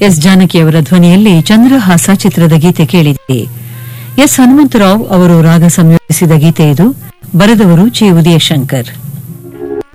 S ಜಾನಕಿಯವರ ಧ್ವನಿಯಲ್ಲಿ ಚಂದ್ರಹಾಸ ಚಿತ್ರದ ಗೀತೆ ಕೇಳಿದೆ. ಎಸ್ ಹನುಮಂತರಾವ್ ಅವರು ರಾಗ ಸಂಯೋಜಿಸಿದ ಗೀತೆ ಇದು. ಬರೆದವರು ಚಿ ಉದಯಶಂಕರ್.